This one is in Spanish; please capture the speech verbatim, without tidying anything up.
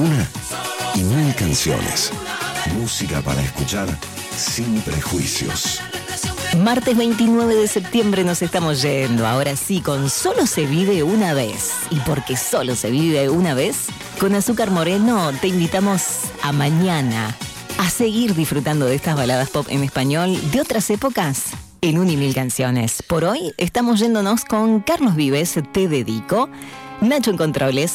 Una y mil canciones. Música para escuchar sin prejuicios. Martes veintinueve de septiembre nos estamos yendo. Ahora sí, con Solo se vive una vez. Y porque solo se vive una vez, con Azúcar Moreno te invitamos a mañana a seguir disfrutando de estas baladas pop en español de otras épocas en un y mil canciones. Por hoy estamos yéndonos con Carlos Vives, Te Dedico, Nacho en Controles,